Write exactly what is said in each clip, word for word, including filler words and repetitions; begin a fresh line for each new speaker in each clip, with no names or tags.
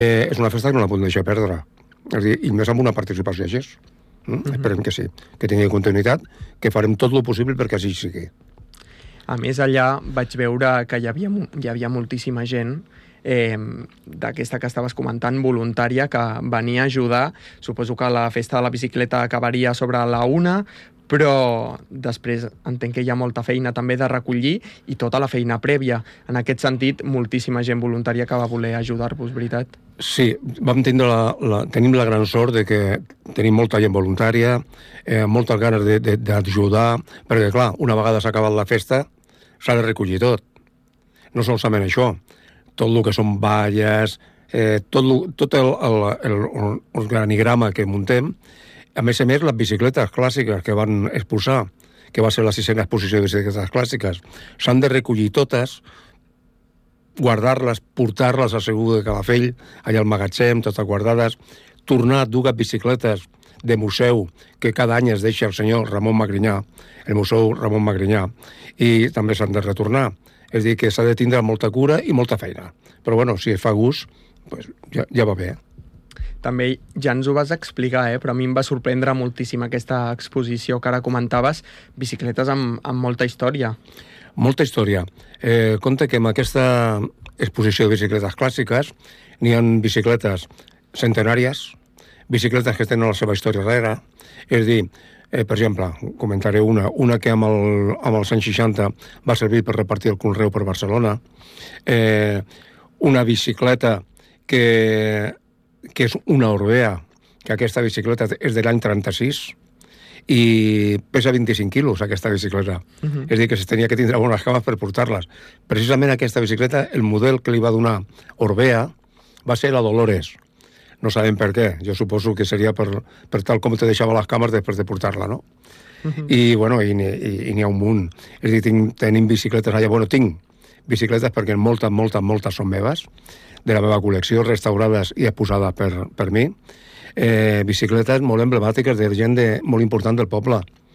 Eh, és una festa que no la podem deixar perdre. És a dir, i més amb una participació així. Mm? Mm-hmm. Esperem que sí, que tingui continuïtat, que farem tot el possible perquè així sigui.
A més, allà vaig veure que hi havia, hi havia moltíssima gent eh, d'aquesta que estaves comentant, voluntària, que venia a ajudar. Suposo que la festa de la bicicleta acabaria sobre la una, però després entenc que hi ha molta feina també de recollir i tota la feina prèvia. En aquest sentit, moltíssima gent voluntària que va voler ajudar-vos, veritat?
Sí, vam tindre la, la, tenim la gran sort de que tenim molta gent voluntària, eh, moltes ganes d'ajudar, perquè, clar, una vegada s'ha acabat la festa, s'ha de recollir tot. No solament això, tot el que són valles, eh, tot, lo, tot el, el, el, el granigrama que muntem. A més a més, les bicicletes clàssiques que van exposar, que va ser la sisena exposició de bicicletes clàssiques, s'han de recollir totes, guardar-les, portar-les a Segur de Calafell, allà al magatzem, totes guardades, tornar a dues bicicletes de museu que cada any es deixa el senyor Ramon Magrinyà, el museu Ramon Magrinyà, i també s'han de retornar. És a dir, que s'ha de tindre molta cura i molta feina. Però, bueno, si es fa gust, pues ja, ja va bé.
També ja ens ho vas explicar, eh? Però a mi em va sorprendre moltíssim aquesta exposició que ara comentaves, bicicletes amb, amb molta història.
Molta història. Eh, compte que en aquesta exposició de bicicletes clàssiques n'hi ha bicicletes centenàries, bicicletes que tenen la seva història darrere. És a dir, eh, per exemple, comentaré una, una que amb, el, amb els anys seixanta va servir per repartir el conreu per Barcelona, eh, una bicicleta que... que és una Orbea, que aquesta bicicleta és de l'any trenta-sis i pesa vint-i-cinc quilos, aquesta bicicleta. Uh-huh. És a dir, que se tenia que tindre bones cames per portar-les. Precisament aquesta bicicleta, el model que li va donar Orbea va ser la Dolores. No sabem per què. Jo suposo que seria per, per tal com te deixava les cames després de portar-la, no? Uh-huh. I, bueno, i, i, i n'hi ha un munt. És a dir, tinc, tenim bicicletes allà. Bueno, tinc bicicletes perquè moltes, moltes, moltes són meves, de la meva col·lecció, restaurades i exposades per, per mi. Eh, bicicletes molt emblemàtiques de gent de, molt important del poble,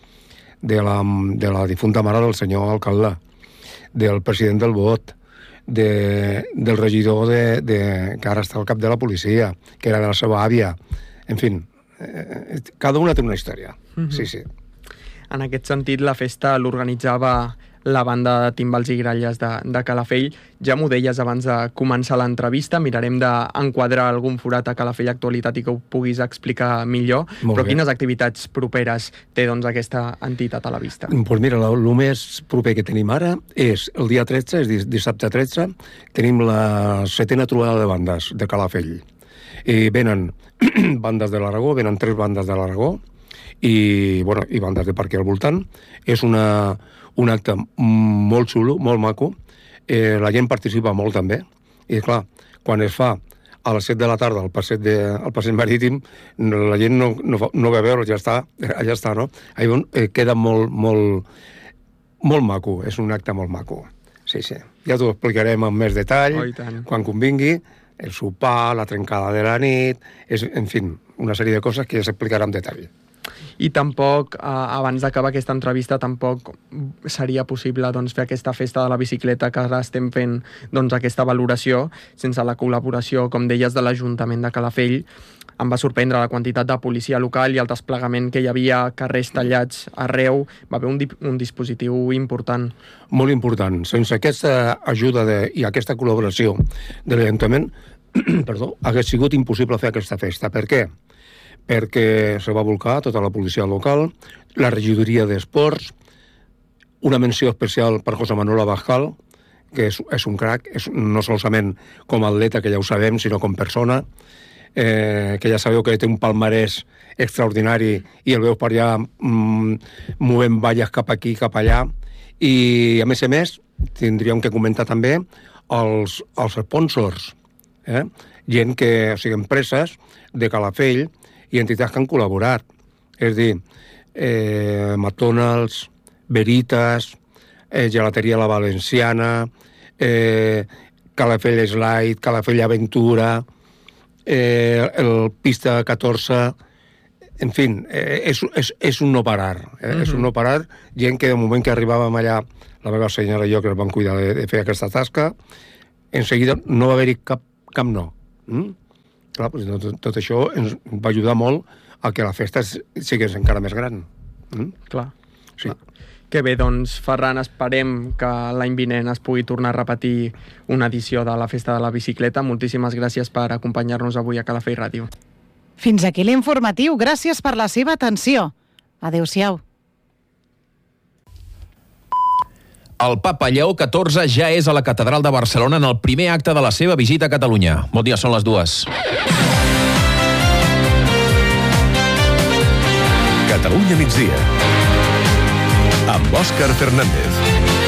de la, de la difunta mare del senyor alcalde, del president del B O T, de, del regidor de, de, que ara està al cap de la policia, que era de la seva àvia. En fi, eh, cada una té una història. Mm-hmm. Sí, sí.
En aquest sentit, la festa l'organitzava la banda de timbals i gralles de, de Calafell. Ja m'ho deies abans de començar l'entrevista, mirarem d'enquadrar algun forat a Calafell Actualitat i que ho puguis explicar millor. Molt però bé. Quines activitats properes té doncs, aquesta entitat a la vista?
Pues mira, el més proper que tenim ara és el dia tretze, és dissabte tretze, tenim la setena trobada de bandes de Calafell. I venen bandes de l'Aragó, venen tres bandes de l'Aragó i, bueno, i bandes de per aquí al voltant. És una... un acte molt xulo, molt maco. Eh, la gent participa molt també. I, clar, quan es fa a les set de la tarda al passeig, de, al passeig marítim, la gent no, no, no ve a veure, ja està, allà està, no? Allà eh, queda molt, molt, molt maco. És un acte molt maco. Sí, sí. Ja t'ho explicarem amb més detall,
oh,
quan convingui. El sopar, la trencada de la nit... És, en fi, una sèrie de coses que ja s'explicarà en detall.
I tampoc, eh, abans d'acabar aquesta entrevista, tampoc seria possible doncs, fer aquesta festa de la bicicleta que ara estem fent doncs, aquesta valoració sense la col·laboració, com deies, de l'Ajuntament de Calafell. Em va sorprendre la quantitat de policia local i el desplegament que hi havia, carrers tallats arreu. Va haver un, di un dispositiu important. Molt important. Sense aquesta ajuda de, i aquesta col·laboració de l'Ajuntament, perdó, hagués sigut impossible fer aquesta festa. Per què? Perquè se va volcar tota la policia local, la regidoria d'esports, una menció especial per José Manuel Abascal, que és, és un crac, és no solament com a atleta, que ja ho sabem, sinó com persona, eh, que ja sabeu que té un palmarès extraordinari i el veus per allà mm, movent valles cap aquí, cap allà. I, a més a més, tindríem que comentar també els, els sponsors, eh? gent que, o sigui, empreses de Calafell i entitats que han col·laborat. És a dir, eh, McDonald's, Veritas, eh, Gelateria La Valenciana, eh, Calafell Slide, Calafell Aventura, eh, el Pista catorze... En fi, eh, és, és, és un no parar. Eh? Mm-hmm. És un no parar. Gent que de moment que arribàvem allà, la meva senyora i jo, que ens van cuidar de, de fer aquesta tasca, en seguida no va haver-hi cap, cap no. Mm?
Clar, doncs tot, tot això ens va ajudar molt a que la festa sigués encara més gran. Mm?
Clar.
Sí.
Clar. Que bé, doncs, Ferran, esperem que l'any vinent es pugui tornar a repetir una edició de la Festa de la Bicicleta. Moltíssimes gràcies per acompanyar-nos avui a Calafell Ràdio.
Fins aquí l'informatiu. Gràcies per la seva atenció. Adéu-siau.
El papa Lleó catorze ja és a la catedral de Barcelona en el primer acte de la seva visita a Catalunya. Bon dia, són les dues.
Catalunya migdia amb Òscar Fernández.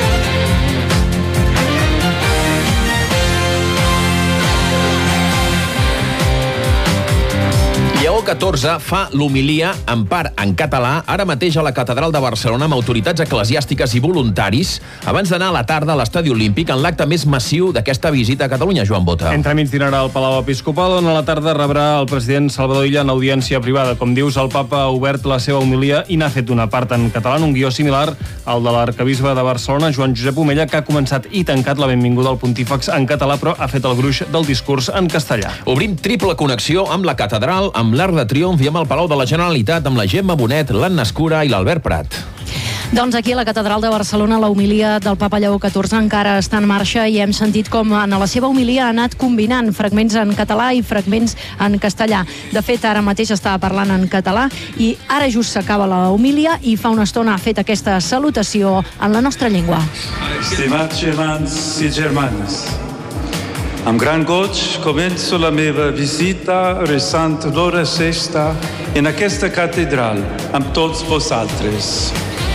Lleó catorze fa l'homilia en part en català ara mateix a la catedral de Barcelona amb autoritats eclesiàstiques i voluntaris abans d'anar a la tarda a l'Estadi Olímpic en l'acte més massiu d'aquesta visita a Catalunya, Joan Bota.
Entremig dinarà al Palau Episcopal, on a la tarda rebrà el president Salvador Illa en audiència privada. Com dius, el papa ha obert la seva homilia i n'ha fet una part en català, un guió similar al de l'arcabisbe de Barcelona, Joan Josep Omella, que ha començat i tancat la benvinguda al pontífex en català, però ha fet el gruix del discurs en castellà.
Obrim triple connexió amb la catedral, amb l'Arc de Triomf i amb el Palau de la Generalitat, amb la Gemma Bonet, l'Anna Escura i l'Albert Prat.
Doncs aquí a la catedral de Barcelona la homilia del papa Lleó catorze encara està en marxa i hem sentit com en la seva homilia ha anat combinant fragments en català i fragments en castellà. De fet, ara mateix estava parlant en català i ara just s'acaba la homilia i fa una estona ha fet aquesta salutació en la nostra llengua.
Estimats germans i germanes, amb gran goig començo la meva visita resant l'hora sexta en aquesta catedral amb tots vosaltres.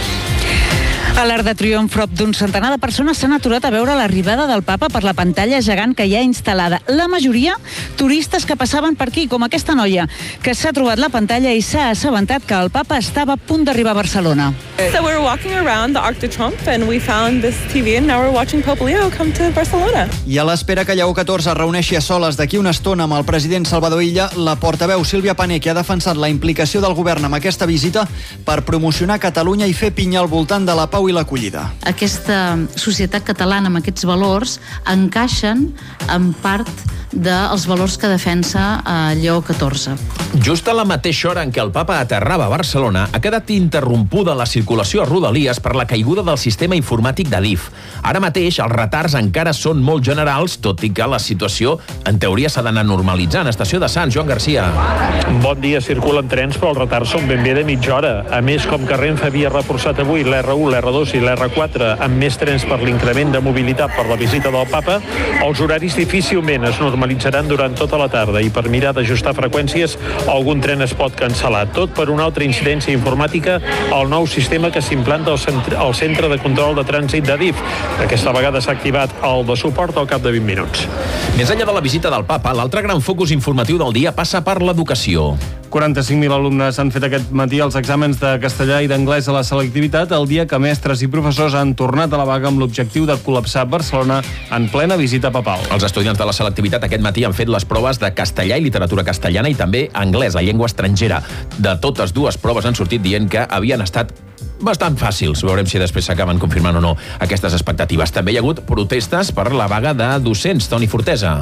A l'Arc de Triomf, prop d'un centenar de persones s'han aturat a veure l'arribada del papa per la pantalla gegant que hi ha instal·lada. La majoria, turistes que passaven per aquí, com aquesta noia, que s'ha trobat la pantalla i s'ha assabentat que el papa estava a punt d'arribar a Barcelona.
So we were walking around the Arc de Triomphe and we found this T V and now we're watching Pope Leo come to Barcelona.
I a l'espera que Lleó catorze es reuneixi a soles d'aquí una estona amb el president Salvador Illa, la portaveu Sílvia Pané, que ha defensat la implicació del govern amb aquesta visita per promocionar Catalunya i fer pinya al voltant de la pau i l'acollida.
Aquesta societat catalana amb aquests valors encaixen en part dels valors que defensa eh, Lleó catorze.
Just a la mateixa hora en què el papa aterrava a Barcelona, ha quedat interrompuda la circulació a Rodalies per la caiguda del sistema informàtic d'Adif. Ara mateix els retards encara són molt generals, tot i que la situació en teoria s'ha d'anar normalitzant. Estació de Sants, Joan Garcia.
Bon dia, circulen trens, però els retards són ben bé de mitja hora. A més, com que Renfe havia reforçat avui l'R u, l'R dos i l'R quatre amb més trens per l'increment de mobilitat per la visita del papa, els horaris difícilment es normalitzaran durant tota la tarda i per mirar d'ajustar freqüències algun tren es pot cancel·lar. Tot per una altra incidència informàtica al nou sistema que s'implanta al centre, al centre de control de trànsit d'Adif. Aquesta vegada s'ha activat el de suport al cap de vint minuts.
Més enllà de la visita del papa, l'altre gran focus informatiu del dia passa per l'educació.
quaranta-cinc mil alumnes han fet aquest matí els exàmens de castellà i d'anglès a la selectivitat, el dia que mestres i professors han tornat a la vaga amb l'objectiu de col·lapsar Barcelona en plena visita papal.
Els estudiants de la selectivitat aquest matí han fet les proves de castellà i literatura castellana i també anglès, la llengua estrangera. De totes dues proves han sortit dient que havien estat bastant fàcils. Veurem si després s'acaben confirmant o no aquestes expectatives. També hi ha hagut protestes per la vaga de docents. Toni Fortesa.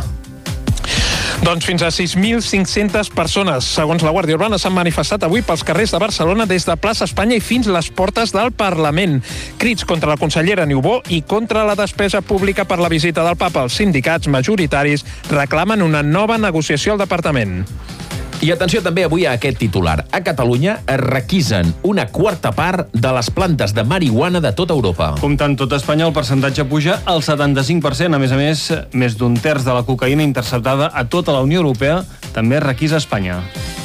Doncs fins a sis mil cinc-centes persones, segons la Guàrdia Urbana, s'han manifestat avui pels carrers de Barcelona des de plaça Espanya i fins les portes del Parlament. Crits contra la consellera Niubó i contra la despesa pública per la visita del papa. Els sindicats majoritaris reclamen una nova negociació al departament.
I atenció també avui a aquest titular. A Catalunya es requisen una quarta part de les plantes de marihuana de tota Europa.
Comptant tot Espanya, el percentatge puja al setanta-cinc per cent. A més a més, més d'un terç de la cocaïna interceptada a tota la Unió Europea també es requisa a Espanya.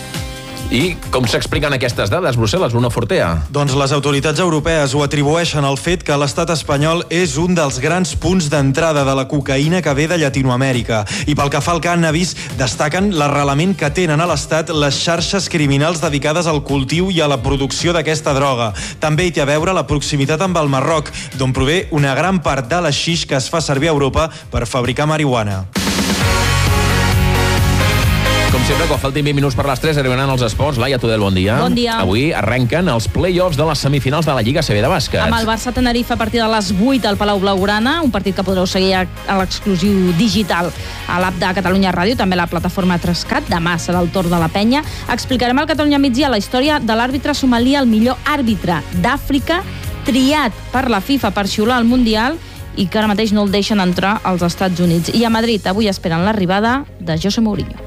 I com s'expliquen aquestes dades, Brussel·les, Bruno Fortea?
Doncs les autoritats europees ho atribueixen al fet que l'estat espanyol és un dels grans punts d'entrada de la cocaïna que ve de Llatinoamèrica. I pel que fa al cànnabis, destaquen l'arrelament que tenen a l'estat les xarxes criminals dedicades al cultiu i a la producció d'aquesta droga. També hi té a veure la proximitat amb el Marroc, d'on prové una gran part de l'haixix que es fa servir a Europa per fabricar marihuana.
Com sempre, quan faltin vint minuts per les tres, arribaran els esports. Laia Tudel, bon dia.
Bon dia.
Avui arrenquen els play-offs de les semifinals de la Lliga A C B de bàsquet.
Amb el Barça-Tenerife a partir de les vuit al Palau Blaugrana, un partit que podreu seguir a l'exclusiu digital a l'app de Catalunya Ràdio, també a la plataforma tres cat. Demà serà el torn de la penya. Explicarem al Catalunya Migdia la història de l'àrbitre somalí, el millor àrbitre d'Àfrica, triat per la FIFA per xiular el Mundial i que ara mateix no el deixen entrar als Estats Units. I a Madrid avui esperen l'arribada de José Mourinho.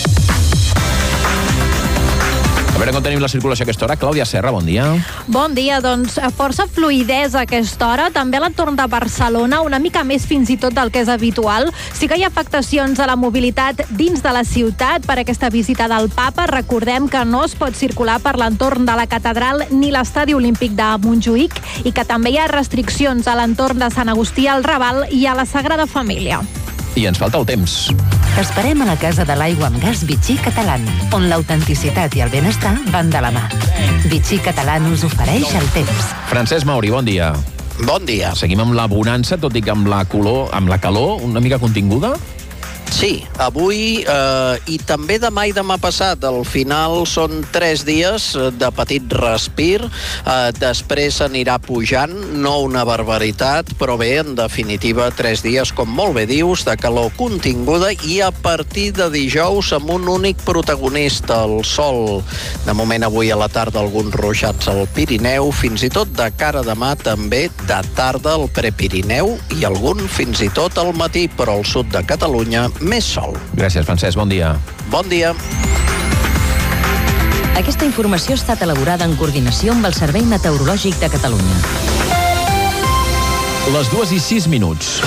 A veure com tenim la circulació a aquesta hora. Clàudia Serra, bon dia.
Bon dia, doncs força fluïdesa a aquesta hora. També a l'entorn de Barcelona, una mica més fins i tot del que és habitual. Sí que hi ha afectacions a la mobilitat dins de la ciutat per aquesta visita del Papa. Recordem que no es pot circular per l'entorn de la catedral ni l'estadi olímpic de Montjuïc i que també hi ha restriccions a l'entorn de Sant Agustí al Raval i a la Sagrada Família.
I ens falta el temps.
T'esperem a la Casa de l'Aigua amb Gas Vichy Catalán, on l'autenticitat i el benestar van de la mà. Vichy Catalán us ofereix el temps.
Francesc Mauri, bon dia.
Bon dia.
Seguim amb la bonança, tot i que amb la color, amb la calor una mica continguda?
Sí, avui eh, i també demà i demà passat. Al final són tres dies de petit respir, eh, després anirà pujant, no una barbaritat, però bé, en definitiva, tres dies, com molt bé dius, de calor continguda i a partir de dijous amb un únic protagonista, el sol. De moment avui a la tarda alguns ruixats al Pirineu, fins i tot de cara a demà també de tarda al Prepirineu i algun fins i tot al matí, però al sud de Catalunya més sol.
Gràcies, Francesc. Bon dia.
Bon dia.
Aquesta informació ha estat elaborada en coordinació amb el Servei Meteorològic de Catalunya.
Les dues i sis minuts.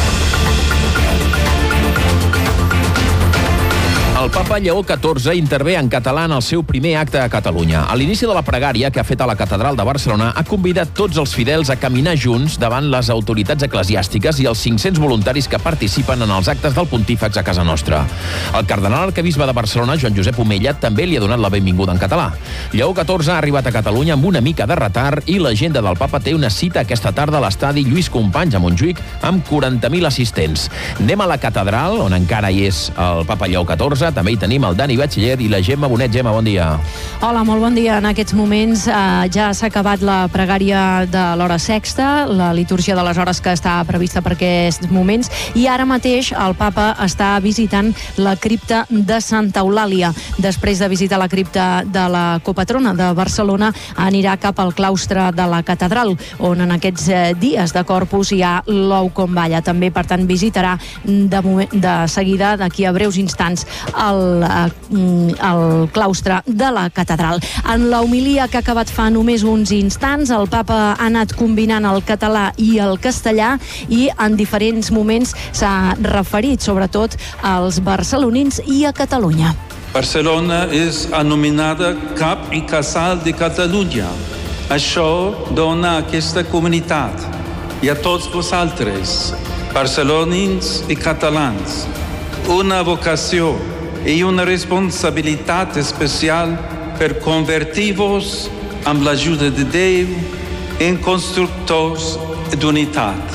El papa Lleó catorze intervé en català en el seu primer acte a Catalunya. A l'inici de la pregària que ha fet a la catedral de Barcelona ha convidat tots els fidels a caminar junts davant les autoritats eclesiàstiques i els cinc-cents voluntaris que participen en els actes del pontífex a casa nostra. El cardenal arquebisbe de Barcelona, Joan Josep Omella, també li ha donat la benvinguda en català. Lleó catorze ha arribat a Catalunya amb una mica de retard i l'agenda del papa té una cita aquesta tarda a l'estadi Lluís Companys a Montjuïc amb quaranta mil assistents. Anem a la catedral, on encara hi és el papa Lleó catorze. També hi tenim el Dani Batxiller i la Gemma Bonet. Gemma, bon dia.
Hola, molt bon dia. En aquests moments eh, ja s'ha acabat la pregària de l'hora sexta, la litúrgia de les hores que està prevista per aquests moments, i ara mateix el papa està visitant la cripta de Santa Eulàlia. Després de visitar la cripta de la copatrona de Barcelona, anirà cap al claustre de la catedral, on en aquests eh, dies de Corpus hi ha l'ou com balla. També, per tant, visitarà de, moment, de seguida, d'aquí a breus instants, el, el claustre de la catedral. En la homilia que ha acabat fa només uns instants, el papa ha anat combinant el català i el castellà i en diferents moments s'ha referit sobretot als barcelonins i a Catalunya.
Barcelona és anomenada cap i casal de Catalunya. Això dona a aquesta comunitat i a tots vosaltres, barcelonins i catalans, una vocació i una responsabilitat especial per convertir-vos amb l'ajuda de Déu en constructors d'unitat.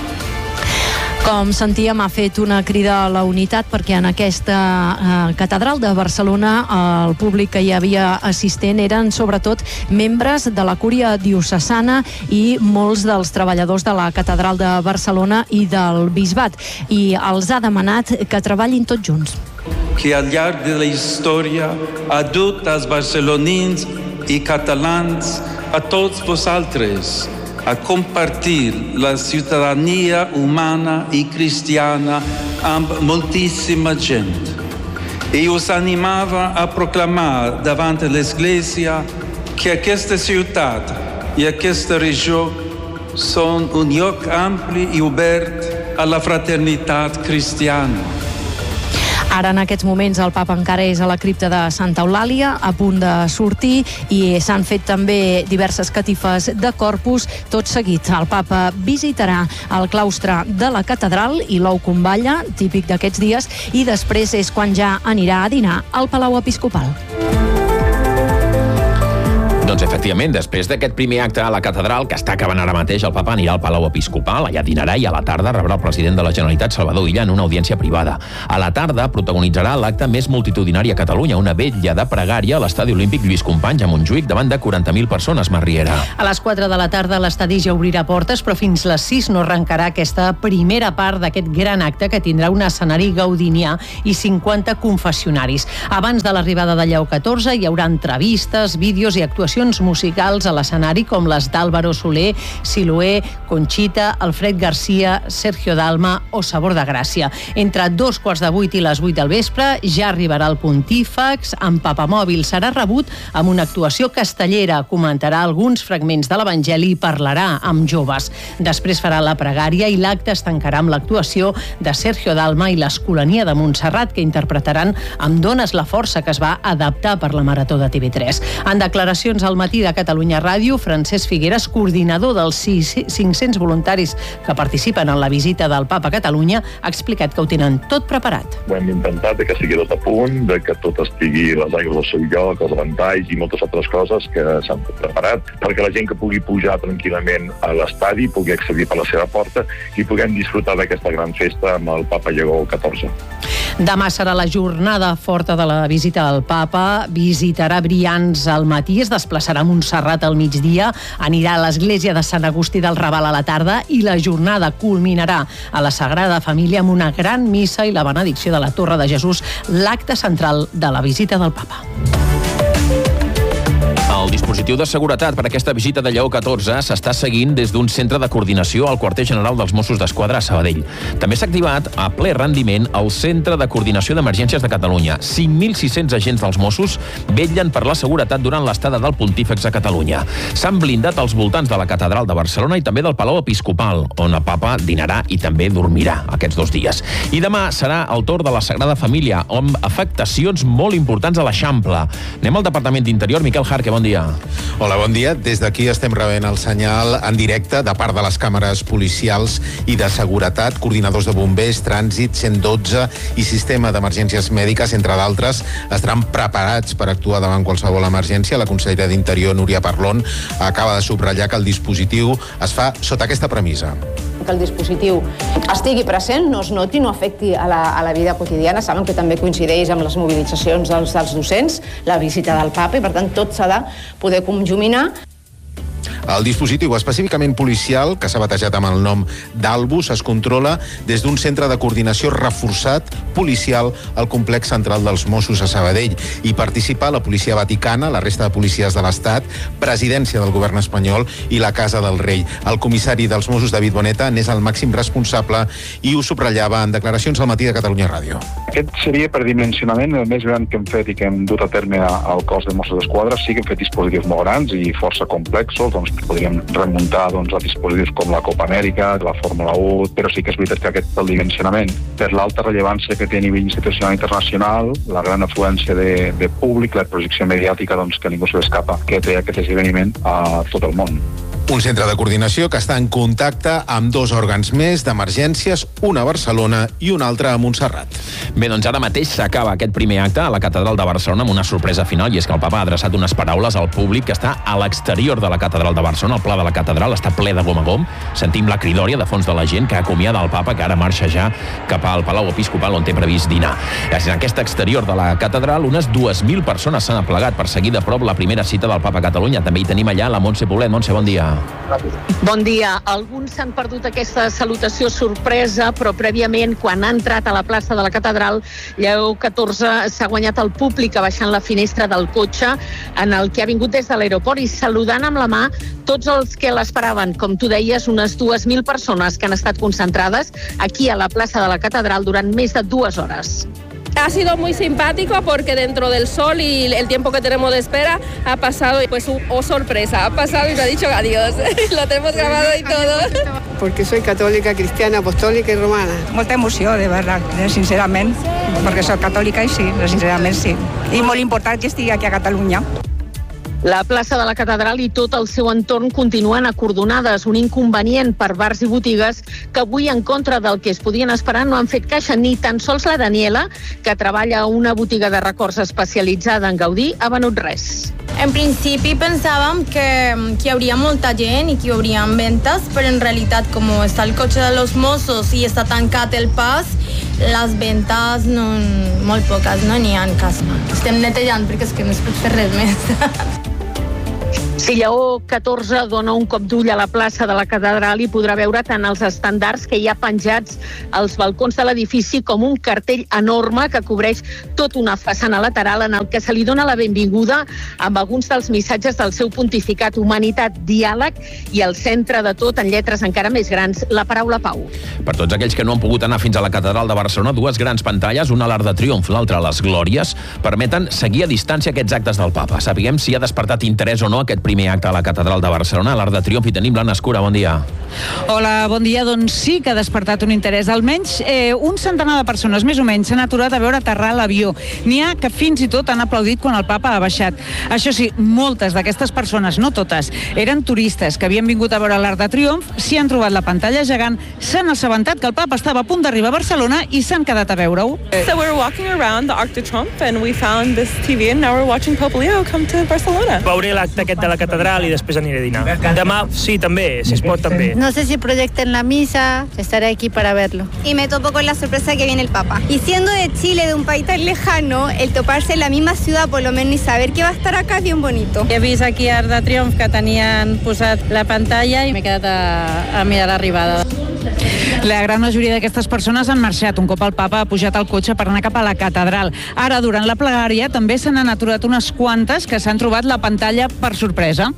Com sentíem, ha fet una crida a la unitat perquè en aquesta eh, catedral de Barcelona eh, el públic que hi havia assistent eren sobretot membres de la cúria diocesana i molts dels treballadors de la catedral de Barcelona i del bisbat, i els ha demanat que treballin tots junts.
Que al llarg de la història ha dut als barcelonins i catalans, a tots vosaltres, a compartir la ciutadania humana i cristiana amb moltíssima gent. I us animava a proclamar davant l'Església que aquesta ciutat i aquesta regió són un lloc ampli i obert a la fraternitat cristiana.
Ara, en aquests moments, el papa encara és a la cripta de Santa Eulàlia, a punt de sortir, i s'han fet també diverses catifes de Corpus. Tot seguit, el papa visitarà el claustre de la catedral i l'ou com balla, típic d'aquests dies, i després és quan ja anirà a dinar al Palau Episcopal.
Doncs efectivament, després d'aquest primer acte a la catedral, que està acabant ara mateix, el papa anirà al Palau Episcopal, allà dinarà i a la tarda rebrà el president de la Generalitat, Salvador Illa, en una audiència privada. A la tarda protagonitzarà l'acte més multitudinari a Catalunya, una vetlla de pregària a l'Estadi Olímpic Lluís Companys a Montjuïc davant de quaranta mil persones, Mar Riera.
A les quatre de la tarda l'estadi ja obrirà portes, però fins les sis no arrencarà aquesta primera part d'aquest gran acte que tindrà un escenari gaudinià i cinquanta confessionaris. Abans de l'arribada de Lleó catorze hi haurà entrevistes, vídeos i actuacions musicals a l'escenari com les d'Álvaro Soler, Siloé, Conchita, Alfred Garcia, Sergio Dalma o Sabor de Gràcia. Entre dos quarts de vuit i les vuit del vespre ja arribarà el pontífex amb papamòbil. Serà rebut amb una actuació castellera, comentarà alguns fragments de l'Evangeli i parlarà amb joves. Després farà la pregària i l'acte es tancarà amb l'actuació de Sergio Dalma i l'Escolania de Montserrat, que interpretaran amb Dones la força, que es va adaptar per la Marató de T V tres. En declaracions al matí de Catalunya Ràdio, Francesc Figueres, coordinador dels cinc-cents voluntaris que participen en la visita del Papa a Catalunya, ha explicat que ho tenen tot preparat.
Ho hem intentat de que sigui tot a punt, de que tot estigui les aigües al seu lloc, els ventalls i moltes altres coses que s'han preparat perquè la gent que pugui pujar tranquil·lament a l'estadi pugui accedir per la seva porta i puguem disfrutar d'aquesta gran festa amb el Papa Lleó catorze.
Demà serà la jornada forta de la visita al Papa. Visitarà Brians al matí, es desplaçarà a Montserrat al migdia, anirà a l'església de Sant Agustí del Raval a la tarda i la jornada culminarà a la Sagrada Família amb una gran missa i la benedicció de la Torre de Jesús, l'acte central de la visita del Papa.
El dispositiu de seguretat per a aquesta visita de Lleó catorze s'està seguint des d'un centre de coordinació al quarter general dels Mossos d'Esquadra a Sabadell. També s'ha activat a ple rendiment el Centre de Coordinació d'Emergències de Catalunya. cinc mil sis-cents agents dels Mossos vetllen per la seguretat durant l'estada del Pontífex a Catalunya. S'han blindat als voltants de la Catedral de Barcelona i també del Palau Episcopal, on el papa dinarà i també dormirà aquests dos dies. I demà serà el torn de la Sagrada Família, amb afectacions molt importants a l'Eixample. Anem al Departament d'Interior. Miquel Jarque, bon dia.
Hola, bon dia. Des d'aquí estem rebent el senyal en directe de part de les càmeres policials i de seguretat, coordinadors de bombers, trànsit, cent dotze i sistema d'emergències mèdiques, entre d'altres, estaran preparats per actuar davant qualsevol emergència. La consellera d'Interior, Núria Parlon, acaba de subratllar que el dispositiu es fa sota aquesta premissa.
Que el dispositiu estigui present, no es noti, no afecti a la, a la vida quotidiana. Saben que també coincideix amb les mobilitzacions dels, dels docents, la visita del Papa, i per tant tot s'ha de poder conjuminar.
El dispositiu específicament policial, que s'ha batejat amb el nom d'Albus, es controla des d'un centre de coordinació reforçat policial al complex central dels Mossos a Sabadell. Hi participa la Policia Vaticana, la resta de policies de l'Estat, Presidència del Govern espanyol i la Casa del Rei. El comissari dels Mossos, David Boneta, n'és el màxim responsable i ho subratllava en declaracions al matí de Catalunya Ràdio.
Aquest seria per dimensionament el més gran que hem fet i que hem dut a terme al cos de Mossos d'Esquadra. Sí que hem fet dispositius molt grans i força complexos, doncs podríem remuntar doncs, a dispositius com la Copa Amèrica, la Fórmula u, però sí que és veritat que aquest és el dimensionament. Per l'alta rellevància que té a nivell institucional internacional, la gran afluència de, de públic, la projecció mediàtica, doncs, que ningú se l'escapa, que té aquest esdeveniment a tot el món.
Un centre de coordinació que està en contacte amb dos òrgans més d'emergències, una a Barcelona i un altre a Montserrat.
Bé, doncs ara mateix s'acaba aquest primer acte a la Catedral de Barcelona amb una sorpresa final, i és que el papa ha adreçat unes paraules al públic que està a l'exterior de la Catedral de Barcelona. El pla de la Catedral està ple de gom a gom. Sentim la cridòria de fons de la gent que acomiada el papa, que ara marxa ja cap al Palau Episcopal, on té previst dinar. En aquest exterior de la Catedral, unes dues mil persones s'han aplegat per seguir de prop la primera cita del papa a Catalunya. També hi tenim allà la Montse Poblet. Montse, bon dia.
Bon dia. Alguns s'han perdut aquesta salutació sorpresa, però prèviament, quan ha entrat a la plaça de la Catedral, Lleó catorze s'ha guanyat el públic abaixant la finestra del cotxe en el que ha vingut des de l'aeroport i saludant amb la mà tots els que l'esperaven. Com tu deies, unes dues mil persones que han estat concentrades aquí a la plaça de la Catedral durant més de dues hores.
Ha sido muy simpático porque dentro del sol y el tiempo que tenemos de espera ha pasado, pues, oh sorpresa, ha pasado y nos ha dicho adiós. Lo tenemos grabado y todo.
Porque soy católica, cristiana, apostólica y romana.
Molta emoció, de verdad, sincerament, perquè soc catòlica i sí, sincerament sí. I molt important que estigui aquí a Catalunya.
La plaça de la Catedral i tot el seu entorn continuen acordonades, un inconvenient per bars i botigues que avui, en contra del que es podien esperar, no han fet caixa, ni tan sols la Daniela, que treballa a una botiga de records especialitzada en Gaudí, ha venut res.
En principi pensàvem que, que hi hauria molta gent i que hi haurien ventes, però en realitat, com està el cotxe de los Mossos i està tancat el pas, les ventes no, molt poques, no n'hi ha en cas. Estem netejant perquè és que no es pot fer res més.
Si Lleó catorze dona un cop d'ull a la plaça de la Catedral i podrà veure tant els estandards que hi ha penjats als balcons de l'edifici com un cartell enorme que cobreix tota una façana lateral en el que se li dona la benvinguda amb alguns dels missatges del seu pontificat: humanitat, diàleg i al centre de tot, en lletres encara més grans, la paraula pau.
Per tots aquells que no han pogut anar fins a la Catedral de Barcelona, dues grans pantalles, una a l'Arc de Triomf, l'altra a les Glòries, permeten seguir a distància aquests actes del Papa. Sapiguem si ha despertat interès o no aquest primer acte a la Catedral de Barcelona. A l'Arc de Triomf hi tenim l'Anna Escura, bon dia.
Hola, bon dia. Doncs sí que ha despertat un interès. Almenys eh, un centenar de persones, més o menys, s'han aturat a veure aterrar l'avió. N'hi ha que fins i tot han aplaudit quan el Papa ha baixat. Això sí, moltes d'aquestes persones, no totes, eren turistes que havien vingut a veure l'Arc de Triomf, s'hi han trobat la pantalla gegant, s'han assabentat que el Papa estava a punt d'arribar a Barcelona i s'han quedat a veure-ho.
So we're walking around the Arc de Triomphe and we found this T V and now we're watching Pope Leo come to Barcelona.
Veuré l'acte aquest de la catedral i després aniré a dinar. Demà sí, també, si es pot també.
No sé si proyecten la misa, estaré aquí para verlo.
Y me topo con la sorpresa que viene el Papa. Y siendo de Chile, de un país tan lejano, el toparse en la misma ciudad por lo menos y saber que va a estar acá es bien bonito.
He vist aquí a Arc de Triomf que tenien posat la pantalla i m'he quedat a, a mirar l'arribada. La gran majoria d'aquestes persones han marxat un cop el Papa ha pujat al cotxe per anar cap a la catedral. Ara, durant la plegària, també se n'han aturat unes quantes que s'han trobat la pantalla per sorpresa.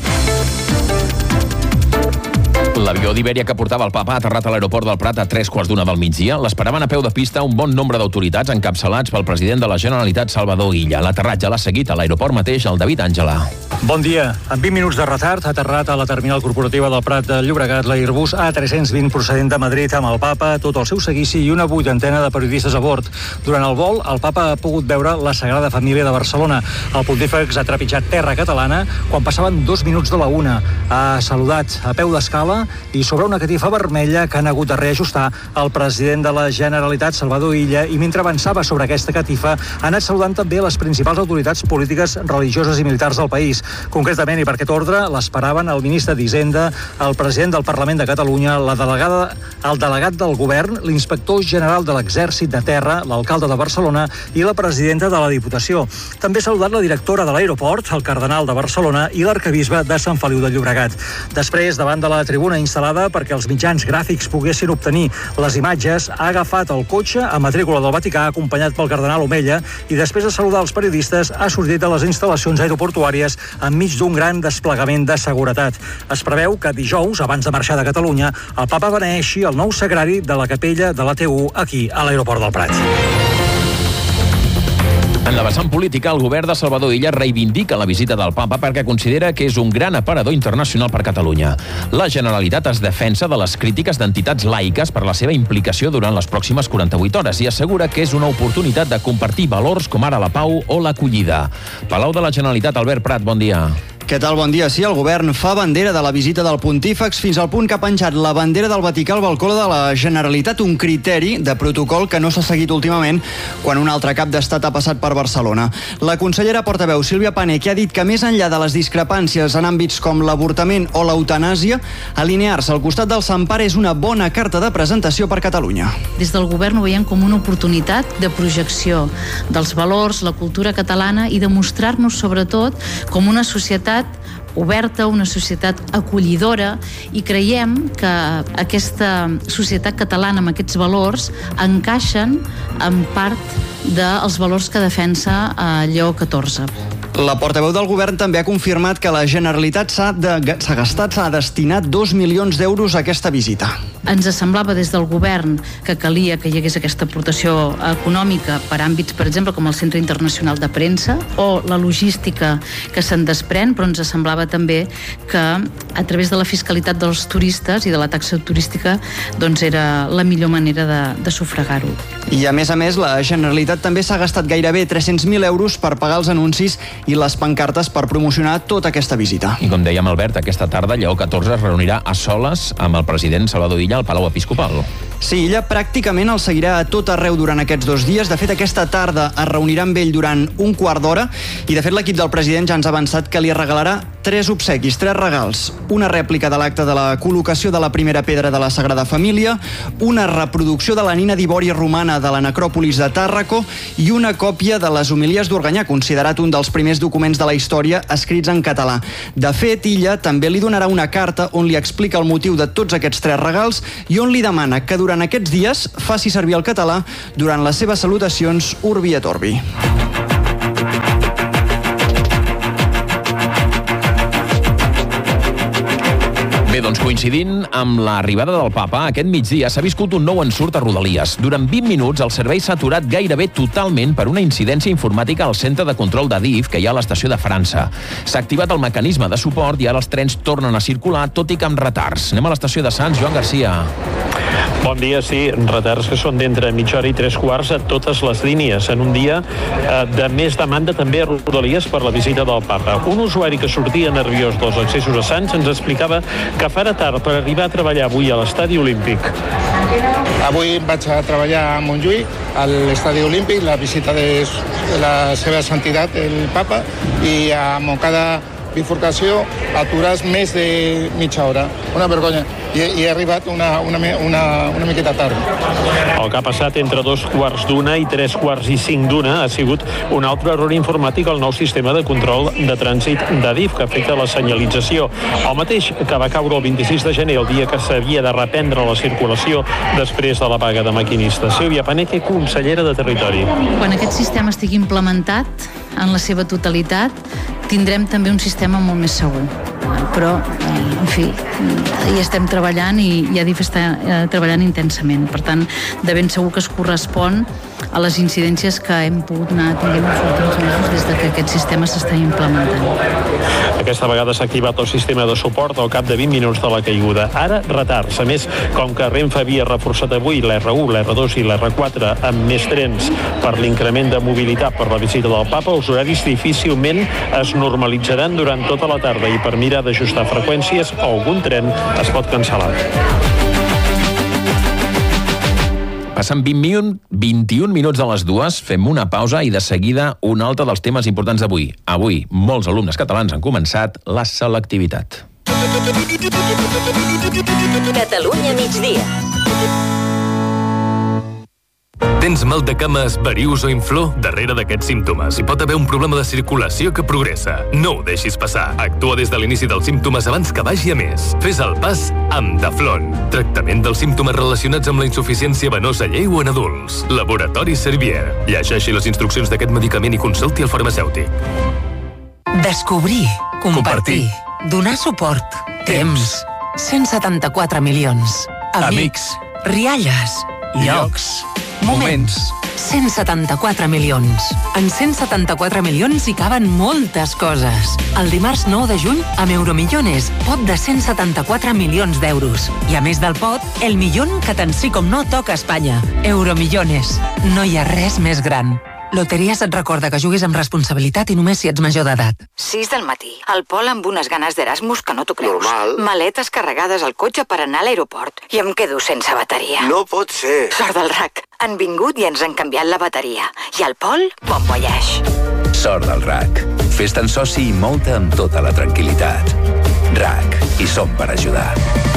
L'avió d'Ibèria que portava el Papa ha aterrat a l'aeroport del Prat a tres quarts d'una del migdia. L'esperaven a peu de pista un bon nombre d'autoritats encapçalats pel president de la Generalitat, Salvador Illa. L'aterratge l'ha seguit a l'aeroport mateix el David Àngela.
Bon dia. En vint minuts de retard ha aterrat a la terminal corporativa del Prat de Llobregat l'Airbus A tres cents vint procedent de Madrid amb el Papa, tot el seu seguici i una vuitantena de periodistes a bord. Durant el vol, el Papa ha pogut veure la Sagrada Família de Barcelona. El pontífex ha trepitjat terra catalana quan passaven dos minuts de la una. Ha saludat a peu d'escala i sobre una catifa vermella que han hagut de reajustar el president de la Generalitat, Salvador Illa, i mentre avançava sobre aquesta catifa ha anat saludant també les principals autoritats polítiques, religioses i militars del país. Concretament, i per aquest ordre, l'esperaven el ministre d'Hisenda, el president del Parlament de Catalunya, la delegada, el delegat del govern, l'inspector general de l'Exèrcit de Terra, l'alcalde de Barcelona i la presidenta de la Diputació. També ha saludat la directora de l'aeroport, el cardenal de Barcelona i l'arquebisbe de Sant Feliu de Llobregat. Després, davant de la tribuna instal·lada perquè els mitjans gràfics poguessin obtenir les imatges, ha agafat el cotxe a matrícula del Vaticà acompanyat pel cardenal Omella i després de saludar els periodistes ha sortit de les instal·lacions aeroportuàries enmig d'un gran desplegament de seguretat. Es preveu que dijous, abans de marxar de Catalunya, el Papa beneeixi el nou sagrari de la capella de l'A T U aquí a l'aeroport del Prat.
En la vessant política, el govern de Salvador Illa reivindica la visita del Papa perquè considera que és un gran aparador internacional per Catalunya. La Generalitat es defensa de les crítiques d'entitats laiques per la seva implicació durant les pròximes quaranta-vuit hores i assegura que és una oportunitat de compartir valors com ara la pau o l'acollida. Palau de la Generalitat, Albert Prat, bon dia.
Què tal? Bon dia. Sí, el govern fa bandera de la visita del pontífex fins al punt que ha penjat la bandera del Vaticà al balcó de la Generalitat, un criteri de protocol que no s'ha seguit últimament quan un altre cap d'estat ha passat per Barcelona. La consellera portaveu Sílvia Pané, que ha dit que més enllà de les discrepàncies en àmbits com l'avortament o l'eutanàsia, alinear-se al costat del Sant Pare és una bona carta de presentació per Catalunya.
Des del govern ho veiem com una oportunitat de projecció dels valors, la cultura catalana i de mostrar-nos sobretot com una societat oberta, una societat acollidora i creiem que aquesta societat catalana amb aquests valors encaixen en part dels valors que defensa Lleó catorze.
La portaveu del govern també ha confirmat que la Generalitat s'ha de, s'ha gastat, s'ha destinat dos milions d'euros a aquesta visita.
Ens semblava des del govern que calia que hi hagués aquesta aportació econòmica per àmbits, per exemple, com el Centre Internacional de Premsa o la logística que se'n desprèn, però ens semblava també que a través de la fiscalitat dels turistes i de la taxa turística doncs era la millor manera de, de sufragar-ho.
I a més a més, la Generalitat també s'ha gastat gairebé tres-cents mil euros per pagar els anuncis i les pancartes per promocionar tota aquesta visita.
I com dèiem, Albert, aquesta tarda Lleó catorze es reunirà a soles amb el president Salvador Illa al Palau Episcopal.
Sí, ella pràcticament el seguirà a tot arreu durant aquests dos dies. De fet, aquesta tarda es reunirà amb ell durant un quart d'hora i, de fet, l'equip del president ja ens ha avançat que li regalarà tres obsequis, tres regals. Una rèplica de l'acte de la col·locació de la primera pedra de la Sagrada Família, una reproducció de la nina d'ivori romana de la necròpolis de Tàrraco i una còpia de les homilies d'Organyà, considerat un dels primers documents de la història escrits en català. De fet, Illa també li donarà una carta on li explica el motiu de tots aquests tres regals i on li demana que durant aquests dies faci servir el català durant les seves salutacions Urbi et Orbi.
Bé, doncs coincidint amb l'arribada del papa, aquest migdia s'ha viscut un nou ensurt a Rodalies. Durant vint minuts el servei s'ha aturat gairebé totalment per una incidència informàtica al centre de control d'Adif que hi ha a l'estació de França. S'ha activat el mecanisme de suport i ara els trens tornen a circular, tot i que amb retards. Anem a l'estació de Sants, Joan Garcia.
Bon dia, sí, retards que són d'entre mitja hora i tres quarts a totes les línies, en un dia eh, de més demanda també a Rodalies per la visita del papa. Un usuari que sortia nerviós dels accessos a Sants ens explicava que farà tard per arribar a treballar avui a l'Estadi Olímpic.
Avui vaig a treballar a Montjuïc, a l'Estadi Olímpic, la visita de la seva santitat, el papa, i a Montcada bifurcació atures més de mitja hora. Una vergonya. I, i he arribat una, una, una, una miqueta tard.
El que ha passat entre dos quarts d'una i tres quarts i cinc d'una ha sigut un altre error informàtic al nou sistema de control de trànsit d'Adif que afecta la senyalització. El mateix que va caure el vint-i-sis de gener, el dia que s'havia de reprendre la circulació després de la vaga de maquinistes. Sílvia Paneque, consellera de Territori.
Quan aquest sistema estigui implementat en la seva totalitat, tindrem també un sistema molt més segur. Però, en fi, hi estem treballant i, i Adif està eh, treballant intensament. Per tant, de ben segur que es correspon a les incidències que hem pogut anar tenint els últims mesos des de que aquest sistema s'està implementant.
Aquesta vegada s'ha activat el sistema de suport al cap de vint minuts de la caiguda. Ara, retards. A més, com que Renfe havia reforçat avui l'R u, l'R dos i l'R quatre amb més trens per l'increment de mobilitat per la visita del papa, els horaris difícilment es normalitzaran durant tota la tarda i per mirar d'ajustar freqüències algun tren es pot cancel·lar.
Passen vint, vint-i-un minuts de les dues, fem una pausa i de seguida un altre dels temes importants d'avui. Avui, molts alumnes catalans han començat la selectivitat.
Catalunya migdia.
Tens mal de cames, varius o inflor? Darrere d'aquests símptomes hi pot haver un problema de circulació que progressa. No ho deixis passar. Actua des de l'inici dels símptomes abans que vagi a més. Fes el pas amb Daflon. Tractament dels símptomes relacionats amb la insuficiència venosa lleu en adults. Laboratori Servier. Llegeixi les instruccions d'aquest medicament i consulti el farmacèutic.
Descobrir, compartir, donar suport, temps, cent setanta-quatre milions, amics, rialles, llocs, moments. cent setanta-quatre milions. En cent setanta-quatre milions hi caben moltes coses. El dimarts nou de juny, amb Euromillones, pot de cent setanta-quatre milions d'euros. I a més del pot, el millón que tant sí com no toca a Espanya. Euromillones. No hi ha res més gran. Loteries et recorda que juguis amb responsabilitat i només si ets major d'edat. sis del matí. El Pol amb unes ganes d'Erasmus que no t'ho creus.
Normal.
Maletes carregades al cotxe per anar a l'aeroport. I em quedo sense bateria.
No pot ser.
Sort del R A C. Han vingut i ens han canviat la bateria. I el Pol, bon voyage.
Sort del R A C. Fes-te'n soci i mou-te amb tota la tranquil·litat. R A C. Hi som per ajudar.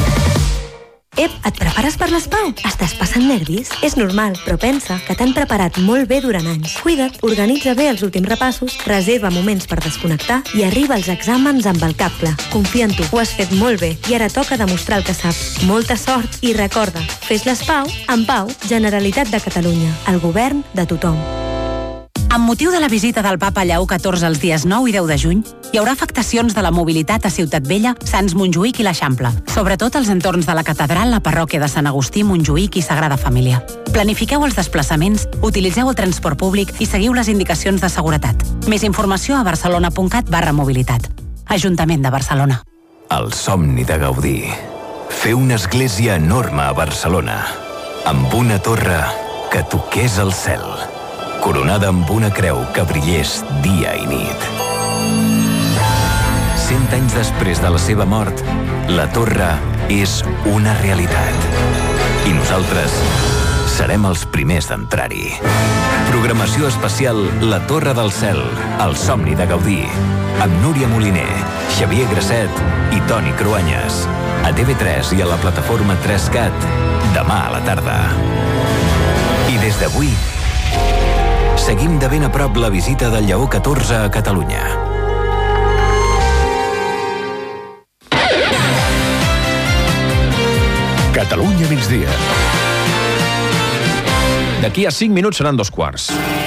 Ep, et prepares per les Pau? Estàs passant nervis? És normal, però pensa que t'han preparat molt bé durant anys. Cuida't, organitza bé els últims repassos, reserva moments per desconnectar i arriba als exàmens amb el cap clar. Confia en tu, ho has fet molt bé i ara toca demostrar el que saps. Molta sort i recorda, fes les Pau amb Pau, Generalitat de Catalunya, el govern de tothom.
Amb motiu de la visita del papa Lleó catorze els dies nou i deu de juny, hi haurà afectacions de la mobilitat a Ciutat Vella, Sants Montjuïc i l'Eixample, sobretot als entorns de la catedral, la parròquia de Sant Agustí, Montjuïc i Sagrada Família. Planifiqueu els desplaçaments, utilitzeu el transport públic i seguiu les indicacions de seguretat. Més informació a barcelona.cat barra mobilitat. Ajuntament de Barcelona.
El somni de Gaudí. Fer una església enorme a Barcelona, amb una torre que toqués el cel, coronada amb una creu que brillés dia i nit. Cent anys després de la seva mort, la torre és una realitat. I nosaltres serem els primers d'entrar-hi. Programació especial La Torre del Cel, el somni de Gaudí, amb Núria Moliner, Xavier Grasset i Toni Cruanyes. A T V tres i a la plataforma tres cat, demà a la tarda. I des d'avui, seguim de ben a prop la visita del Lleó catorze a Catalunya.
Catalunya migdia. D'aquí a cinc minuts seran dos quarts.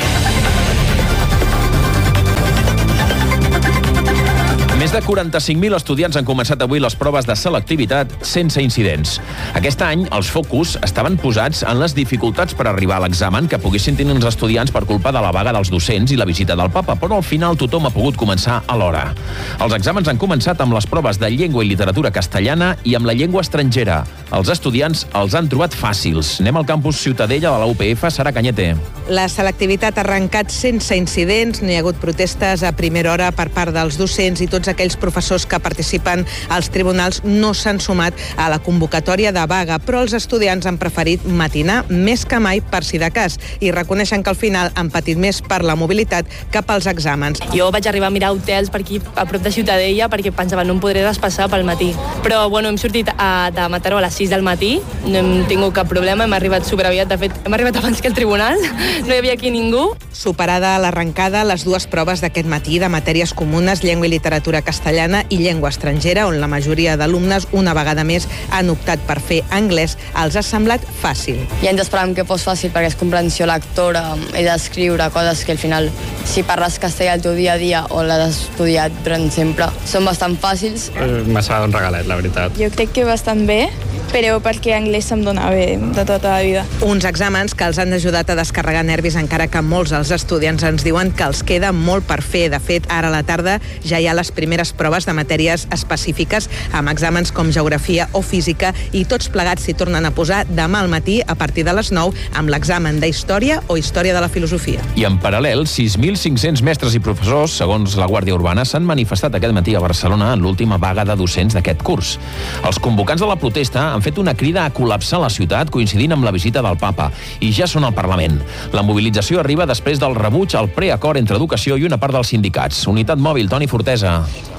Més de quaranta-cinc mil estudiants han començat avui les proves de selectivitat sense incidents. Aquest any, els focus estaven posats en les dificultats per arribar a l'examen que poguessin tenir els estudiants per culpa de la vaga dels docents i la visita del papa, però al final tothom ha pogut començar a l'hora. Els exàmens han començat amb les proves de llengua i literatura castellana i amb la llengua estrangera. Els estudiants els han trobat fàcils. Anem al campus Ciutadella de la U P F, Sara Cañete.
La selectivitat ha arrencat sense incidents, no hi ha hagut protestes a primera hora per part dels docents i tots aquells professors que participen als tribunals no s'han sumat a la convocatòria de vaga, però els estudiants han preferit matinar més que mai per si de cas i reconeixen que al final han patit més per la mobilitat que pels exàmens.
Jo vaig arribar a mirar hotels per aquí a prop de Ciutadella perquè pensava no em podré desplaçar pel matí, però bueno, hem sortit a, de Mataró a les sis del matí, no hem tingut cap problema, hem arribat superaviat, de fet hem arribat abans que el tribunal, no hi havia aquí ningú.
Superada l'arrencada, les dues proves d'aquest matí de matèries comunes, llengua i literatura castellana i llengua estrangera, on la majoria d'alumnes una vegada més han optat per fer anglès, els ha semblat fàcil.
Ja ens esperàvem que fos fàcil perquè és comprensió lectora, he d'escriure coses que al final, si parles castellà el teu dia a dia o l'has estudiat durant sempre, són bastant fàcils.
M'ha estat un regalet, la veritat.
Jo crec que bastant bé, però perquè anglès se'm dona bé de tota la vida.
Uns exàmens que els han ajudat a descarregar nervis, encara que molts dels estudiants ens diuen que els queda molt per fer. De fet, ara a la tarda ja hi ha les primeres proves de matèries específiques amb exàmens com geografia o física i tots plegats s'hi tornen a posar demà al matí a partir de les nou amb l'examen d'història o història de la filosofia.
I en paral·lel, sis mil cinc-cents mestres i professors, segons la Guàrdia Urbana, s'han manifestat aquest matí a Barcelona en l'última vaga de docents d'aquest curs. Els convocants de la protesta han fet una crida a col·lapsar la ciutat coincidint amb la visita del papa i ja són al Parlament. La mobilització arriba després del rebuig al preacord entre educació i una part dels sindicats. Unitat Mòbil, Toni Fortesa.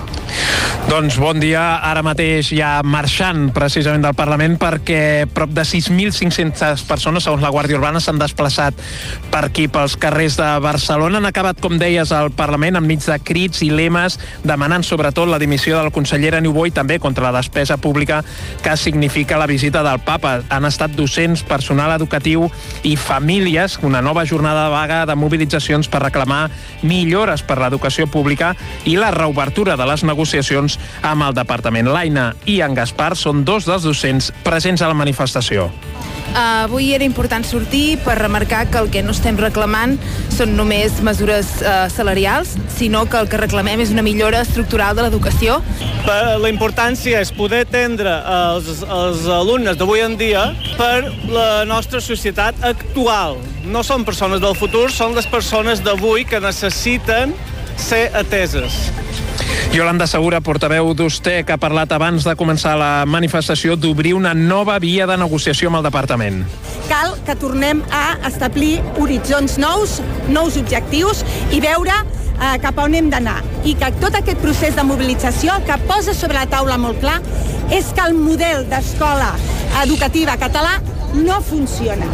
Doncs bon dia, ara mateix ja marxant precisament del Parlament perquè prop de sis mil cinc-centes persones, segons la Guàrdia Urbana, s'han desplaçat per aquí pels carrers de Barcelona. Han acabat, com deies, al Parlament enmig de crits i lemes demanant sobretot la dimissió de la consellera Niubó i també contra la despesa pública que significa la visita del papa. Han estat docents, personal educatiu i famílies, una nova jornada de vaga de mobilitzacions per reclamar millores per l'educació pública i la reobertura de les negociacions amb el departament. L'Aina i en Gaspar són dos dels docents presents a la manifestació.
Uh, avui era important sortir per remarcar que el que no estem reclamant són només mesures uh, salarials, sinó que el que reclamem és una millora estructural de l'educació.
La importància és poder atendre els, els alumnes d'avui en dia per la nostra societat actual. No són persones del futur, són les persones d'avui que necessiten ser ateses.
Yolanda Segura, portaveu d'Usté, que ha parlat abans de començar la manifestació d'obrir una nova via de negociació amb el departament.
Cal que tornem a establir horitzons nous, nous objectius i veure eh, cap a on hem d'anar. I que tot aquest procés de mobilització que posa sobre la taula molt clar és que el model d'escola educativa català no funciona.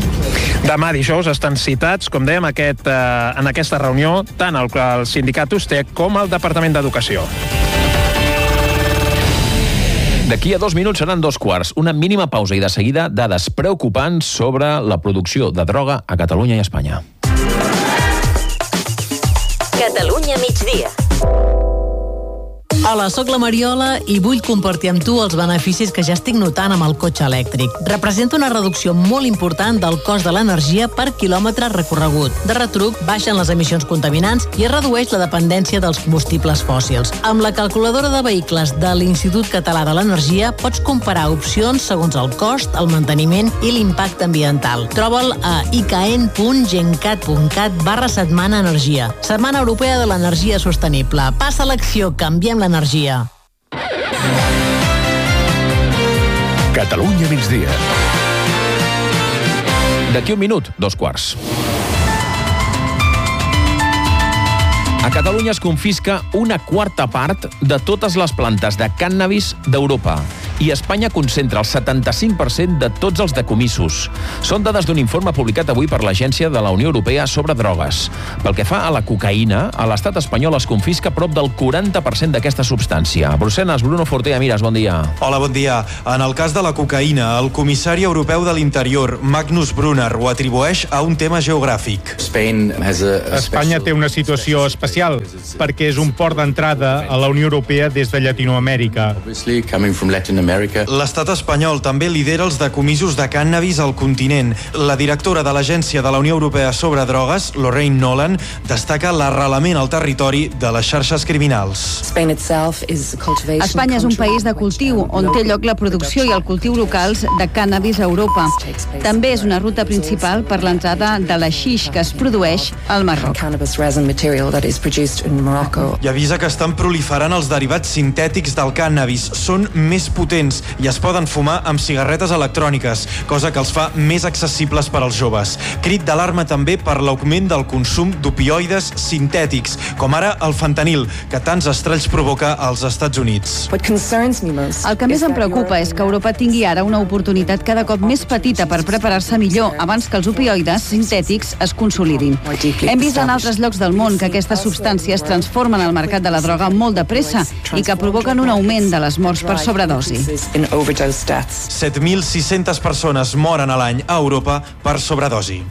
Demà dijous estan citats, com dèiem, aquest, eh, en aquesta reunió tant el, el sindicat Usté com el Departament d'Educació.
D'aquí a dos minuts seran dos quarts. Una mínima pausa i de seguida dades preocupants sobre la producció de droga a Catalunya i Espanya.
Catalunya migdia.
Hola, sóc la Mariola i vull compartir amb tu els beneficis que ja estic notant amb el cotxe elèctric. Representa una reducció molt important del cost de l'energia per quilòmetre recorregut. De retruc, baixen les emissions contaminants i es redueix la dependència dels combustibles fòssils. Amb la calculadora de vehicles de l'Institut Català de l'Energia pots comparar opcions segons el cost, el manteniment i l'impacte ambiental. Troba'l a icaen.gencat.cat barra setmana energia. Setmana Europea de l'Energia Sostenible. Passa l'acció, canviem l'energia.
Catalunya migdia.
D'aquí un minut, dos quarts. A Catalunya es confisca una quarta part de totes les plantes de cànnabis d'Europa i Espanya concentra el setanta-cinc per cent de tots els decomissos. Són dades d'un informe publicat avui per l'Agència de la Unió Europea sobre drogues. Pel que fa a la cocaïna, a l'estat espanyol es confisca prop del quaranta per cent d'aquesta substància. A Brussel·les, Bruno Fortea, Mires, bon dia.
Hola, bon dia. En el cas de la cocaïna, el comissari europeu de l'Interior, Magnus Brunner, ho atribueix a un tema geogràfic.
Espanya té una situació especial perquè és un port d'entrada a la Unió Europea des de Llatinoamèrica.
L'estat espanyol també lidera els decomisos de cànnabis al continent. La directora de l'Agència de la Unió Europea sobre Drogues, Lorraine Nolan, destaca l'arrelament al territori de les xarxes criminals.
Espanya és un país de cultiu on té lloc la producció i el cultiu locals de cànnabis a Europa. També és una ruta principal per l'entrada de l'haixix que es produeix al Marroc.
I avisa que estan proliferant els derivats sintètics del cànnabis. Són més potents i es poden fumar amb cigarretes electròniques, cosa que els fa més accessibles per als joves. Crit d'alarma també per l'augment del consum d'opioides sintètics, com ara el fentanil, que tants estralls provoca als Estats Units.
El que més em preocupa és que Europa tingui ara una oportunitat cada cop més petita per preparar-se millor abans que els opioides sintètics es consolidin. Hem vist en altres llocs del món que aquestes substàncies transformen el mercat de la droga molt de pressa i que provoquen un augment de les morts per sobredosi.
set mil sis-centes persones moren a l'any a Europa per sobredosi.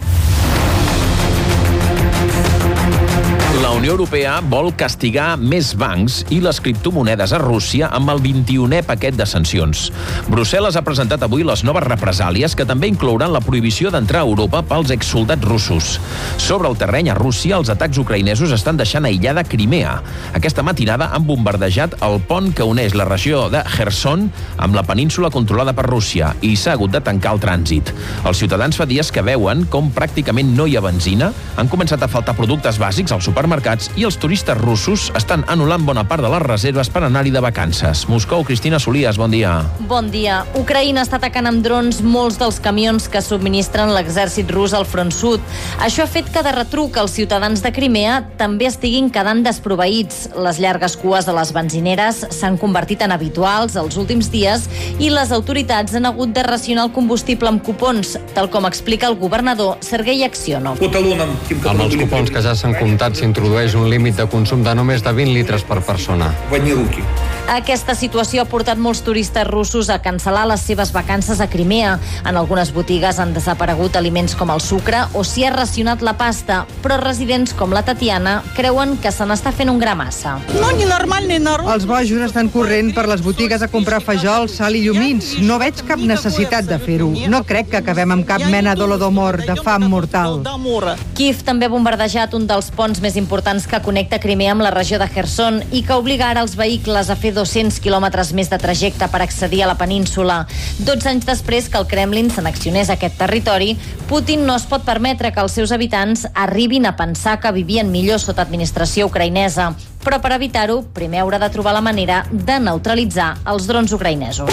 La Unió Europea vol castigar més bancs i les criptomonedes a Rússia amb el vint-i-unè paquet de sancions. Brussel·les ha presentat avui les noves represàlies que també inclouran la prohibició d'entrar a Europa pels exsoldats russos. Sobre el terreny a Rússia, els atacs ucraïnesos estan deixant aïllada Crimea. Aquesta matinada han bombardejat el pont que uneix la regió de Kherson amb la península controlada per Rússia i s'ha hagut de tancar el trànsit. Els ciutadans fa dies que veuen com pràcticament no hi ha benzina, han començat a faltar productes bàsics als supermercats i els turistes russos estan anul·lant bona part de les reserves per anar-hi de vacances. Moscou, Cristina Solias, bon dia.
Bon dia. Ucraïna està atacant amb drons molts dels camions que subministren l'exèrcit rus al front sud. Això ha fet que de retruc els ciutadans de Crimea també estiguin quedant desproveïts. Les llargues cues a les benzineres s'han convertit en habituals els últims dies i les autoritats han hagut de racionar el combustible amb cupons, tal com explica el governador Sergei Aksionov.
Amb els cupons que ja s'han comptat s'introdueix un límit de consum de només de vint litres per persona.
Aquesta situació ha portat molts turistes russos a cancel·lar les seves vacances a Crimea. En algunes botigues han desaparegut aliments com el sucre o s'hi ha racionat la pasta, però residents com la Tatiana creuen que se n'està fent un gra massa.
No, ni normal ni normal. Els bojos estan corrent per les botigues a comprar fajol, sal i llumins. No veig cap necessitat de fer-ho. No crec que acabem amb cap mena d'holodomor, de fam mortal.
Kiev també ha bombardejat un dels ponts més importants que connecta Crimea amb la regió de Kherson i que obliga ara els vehicles a fer dos-cents quilòmetres més de trajecte per accedir a la península. dotze anys després que el Kremlin s'annexionés a aquest territori, Putin no es pot permetre que els seus habitants arribin a pensar que vivien millor sota administració ucraïnesa. Però per evitar-ho, primer haurà de trobar la manera de neutralitzar els drons ucraïnesos.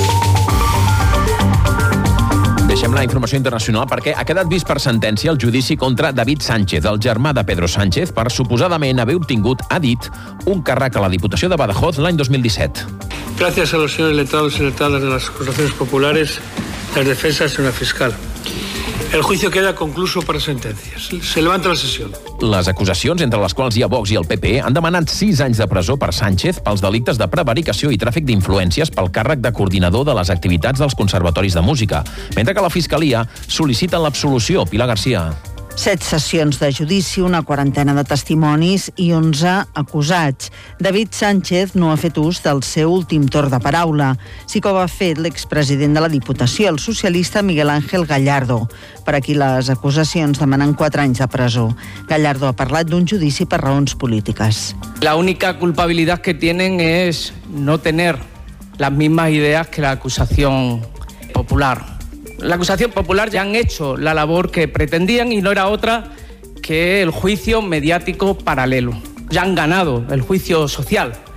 Deixem la informació internacional perquè ha quedat vist per sentència el judici contra David Sánchez, el germà de Pedro Sánchez, per suposadament haver obtingut, ha dit, un càrrec a la Diputació de Badajoz l'any dos mil disset.
Gracias a los señores letrados y letradas de las acusaciones populares, las defensas y una fiscal. El juicio queda concluso para sentencias. Se levanta la sesión.
Les acusacions, entre les quals hi ha Vox i el P P, han demanat sis anys de presó per Sánchez pels delictes de prevaricació i tràfic d'influències pel càrrec de coordinador de les activitats dels conservatoris de música, mentre que la Fiscalia sol·licita l'absolució. Pilar Garcia.
Set sessions de judici, una quarantena de testimonis i onze acusats. David Sánchez no ha fet ús del seu últim torn de paraula. Sí que ho ha fet l'expresident de la Diputació, el socialista Miguel Ángel Gallardo. Per aquí les acusacions demanen quatre anys de presó. Gallardo ha parlat d'un judici per raons polítiques.
La única culpabilidad que tienen es no tener las mismas ideas que la acusación popular. La acusación popular ya han hecho la labor que pretendían y no era otra que el juicio mediático paralelo. Ya han ganado el juicio social.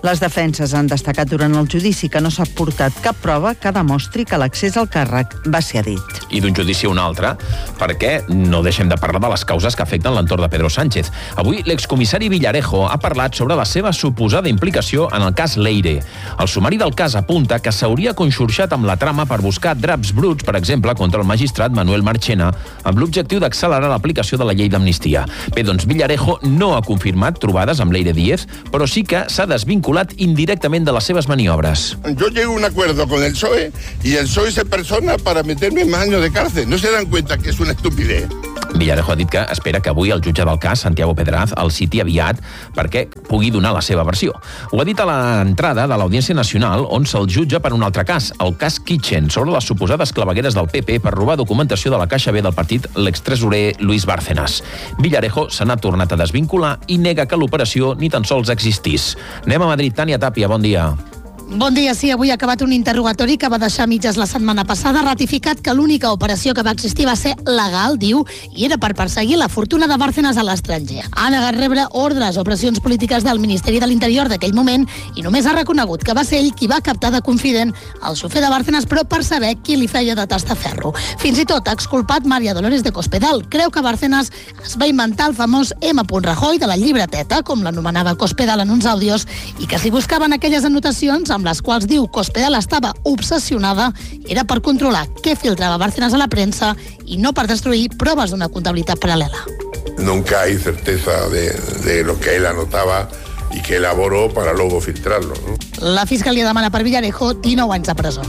Les defenses han destacat durant el judici que no s'ha portat cap prova que demostri que l'accés al càrrec va ser a dit.
I d'un judici a un altre, perquè no deixem de parlar de les causes que afecten l'entorn de Pedro Sánchez. Avui l'excomissari Villarejo ha parlat sobre la seva suposada implicació en el cas Leire. El sumari del cas apunta que s'hauria conxorxat amb la trama per buscar draps bruts, per exemple, contra el magistrat Manuel Marchena, amb l'objectiu d'accelerar l'aplicació de la llei d'amnistia. Bé, doncs Villarejo no ha confirmat trobades amb Leire Díez, però sí que s'ha desvinculat indirectament de les seves maniobres.
Yo llego a un acuerdo con el P S O E y el P S O E se persona para meterme más años de cárcel. ¿No se dan cuenta que es una estupidez?
Villarejo ha dit que espera que avui el jutge del cas, Santiago Pedraz, el citi aviat perquè pugui donar la seva versió. Ho ha dit a l'entrada de l'Audiència Nacional, on se'l jutja per un altre cas, el cas Kitchen, sobre les suposades clavegueres del P P per robar documentació de la Caixa B del partit l'extresorer Luis Bárcenas. Villarejo se n'ha tornat a desvincular i nega que l'operació ni tan sols existís. Anem a Madrid. Tània Tàpia, bon dia.
Bon dia, sí, avui ha acabat un interrogatori que va deixar mitges la setmana passada, ratificat que l'única operació que va existir va ser legal, diu, i era per perseguir la fortuna de Bárcenas a l'estranger. Ha negat rebre ordres o pressions polítiques del Ministeri de l'Interior d'aquell moment i només ha reconegut que va ser ell qui va captar de confident el xofer de Bárcenas, però per saber qui li feia de tastaferro. Fins i tot ha exculpat María Dolores de Cospedal. Creu que Bárcenas es va inventar el famós M. Rajoy de la llibreteta, com l'anomenava Cospedal en uns àudios, i que si buscaven aquelles anotacions amb les quals diu Cospedal estava obsessionada, era per controlar què filtrava Bárcenas a la premsa i no per destruir proves d'una comptabilitat paral·lela.
Nunca hay certeza de, de lo que él anotaba y que elaboró para luego filtrarlo, ¿no?
La Fiscalia demana per Villarejo dinou anys de presó.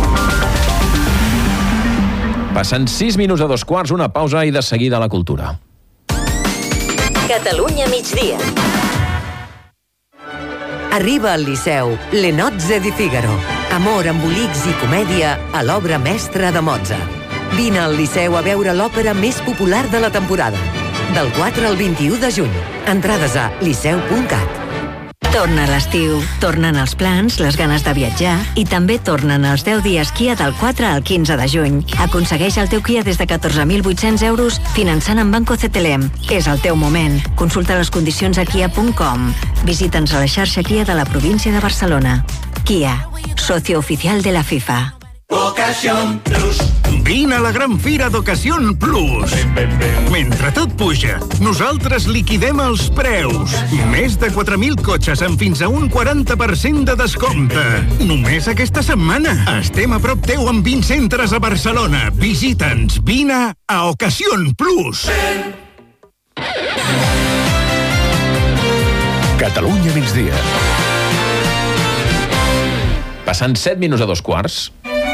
Passen sis minuts a dos quarts, una pausa i de seguida a la cultura.
Catalunya migdia. Arriba al Liceu Le Nozze di Figaro. Amor, embolics i comèdia a l'obra mestra de Mozart. Vine al Liceu a veure l'òpera més popular de la temporada. Del quatre al vint-i-u de juny. Entrades a liceu punt cat.
Torna l'estiu, tornen els plans, les ganes de viatjar i també tornen els deu dies Kia del quatre al quinze de juny. Aconsegueix el teu Kia des de catorze mil vuit-cents euros finançant amb Banco C T L M. És el teu moment. Consulta les condicions a kia punt com. Visita'ns a la xarxa Kia de la província de Barcelona. Kia, socio oficial de la FIFA.
Ocasión Plus. Vine a la gran fira d'Ocasión Plus. Mentre tot puja, nosaltres liquidem els preus. Més de quatre mil cotxes amb fins a un quaranta per cent de descompte. Només aquesta setmana. Estem a prop teu amb vint centres a Barcelona. Visita'ns. Vine a Ocasión Plus.
Catalunya migdia. Passant set minuts a dos quarts.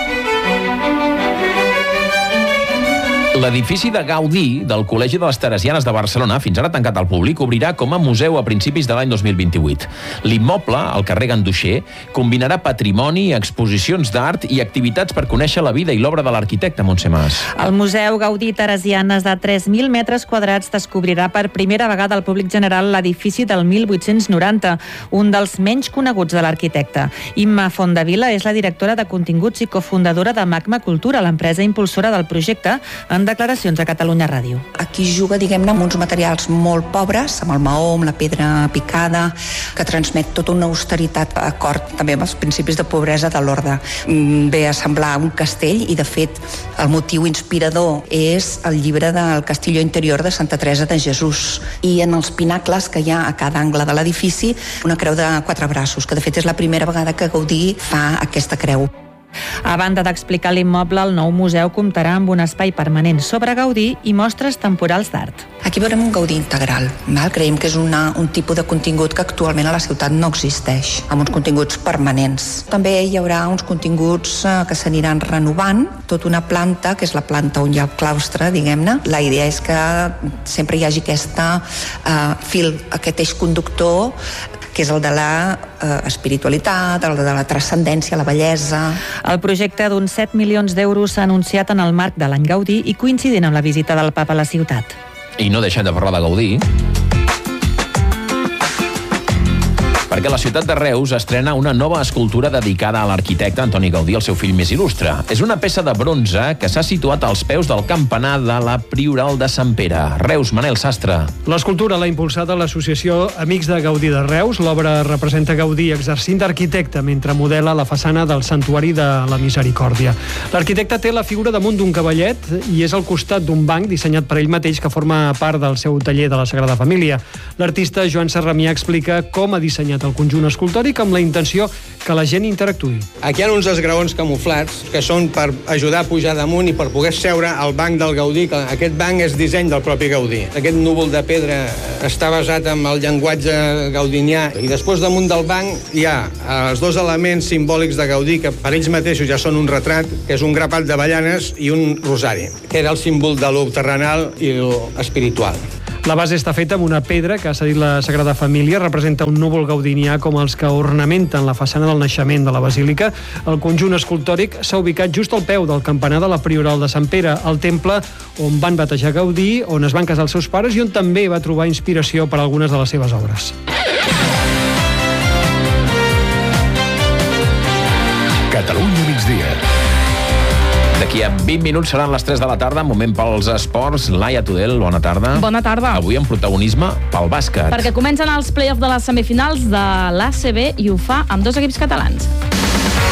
L'edifici de Gaudí del Col·legi de les Teresianes de Barcelona, fins ara tancat al públic, obrirà com a museu a principis de l'any dos mil vint-i-vuit. L'immoble, al carrer Ganduxer, combinarà patrimoni, exposicions d'art i activitats per conèixer la vida i l'obra de l'arquitecte Montse Mas.
El Museu Gaudí Teresianes de tres mil metres quadrats descobrirà per primera vegada al públic general l'edifici del mil vuit-cents noranta, un dels menys coneguts de l'arquitecte. Imma Fondavila és la directora de continguts i cofundadora de Magma Cultura, l'empresa impulsora del projecte, en declaracions a Catalunya Ràdio.
Aquí juga, diguem-ne, amb uns materials molt pobres, amb el maó, amb la pedra picada, que transmet tota una austeritat acord també amb els principis de pobresa de l'orde. Ve a semblar un castell i, de fet, el motiu inspirador és el llibre del Castillo Interior de Santa Teresa de Jesús. I en els pinacles que hi ha a cada angle de l'edifici, una creu de quatre braços, que de fet és la primera vegada que Gaudí fa aquesta creu.
A banda d'explicar l'immoble, el nou museu comptarà amb un espai permanent sobre Gaudí i mostres temporals d'art.
Aquí veurem un Gaudí integral. Val? Creiem que és una, un tipus de contingut que actualment a la ciutat no existeix, amb uns continguts permanents. També hi haurà uns continguts eh, que s'aniran renovant, tota una planta, que és la planta on hi ha el claustre, diguem-ne. La idea és que sempre hi hagi aquesta eh, fil, aquest eix conductor, que és el de la eh, espiritualitat, el de la transcendència, la bellesa.
El projecte d'uns set milions d'euros s'ha anunciat en el marc de l'any Gaudí i coincidint amb la visita del Papa a la ciutat.
I no deixem de parlar de Gaudí, perquè la ciutat de Reus estrena una nova escultura dedicada a l'arquitecte Antoni Gaudí, el seu fill més il·lustre. És una peça de bronze que s'ha situat als peus del campanar de la Prioral de Sant Pere. Reus, Manel Sastre.
L'escultura l'ha impulsada l'associació Amics de Gaudí de Reus. L'obra representa Gaudí exercint d'arquitecte mentre modela la façana del Santuari de la Misericòrdia. L'arquitecte té la figura damunt d'un cavallet i és al costat d'un banc dissenyat per ell mateix que forma part del seu taller de la Sagrada Família. L'artista Joan Serramià explica com ha dissenyat el conjunt escultòric amb la intenció que la gent interactuï.
Aquí hi ha uns esgraons camuflats que són per ajudar a pujar damunt i per poder seure al banc del Gaudí, que aquest banc és disseny del propi Gaudí. Aquest núvol de pedra està basat en el llenguatge gaudinià i després damunt del banc hi ha els dos elements simbòlics de Gaudí que per ells mateixos ja són un retrat, que és un grapat d'avellanes i un rosari, que era el símbol de lo terrenal i lo espiritual.
La base està feta amb una pedra que ha cedit la Sagrada Família, representa un núvol gaudinià com els que ornamenten la façana del naixement de la basílica. El conjunt escultòric s'ha ubicat just al peu del campanar de la Prioral de Sant Pere, el temple on van batejar Gaudí, on es van casar els seus pares i on també va trobar inspiració per a algunes de les seves obres.
Catalunya migdia.
D'aquí a vint minuts seran les tres de la tarda, moment pels esports. Laia Tudel, bona tarda.
Bona tarda.
Avui amb protagonisme pel bàsquet.
Perquè comencen els play-offs de les semifinals de l'A C B i ho fa amb dos equips catalans.